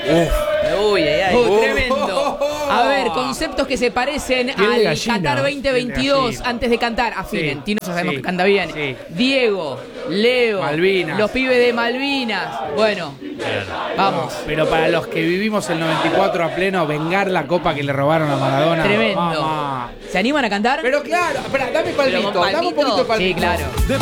Uy, Tremendo. A ver, conceptos que se parecen al Qatar 2022. Antes de cantar, afinen. Tino sabemos que canta bien. Sí. Diego, Leo, Malvinas. los pibes de Malvinas. Bueno, vamos. Pero para los que vivimos el 94 a pleno, vengar la copa que le robaron a Maradona. Tremendo. Mamá. ¿Se animan a cantar? Pero claro, espera, dame palmito, con dame un poquito de palmito. Sí, claro.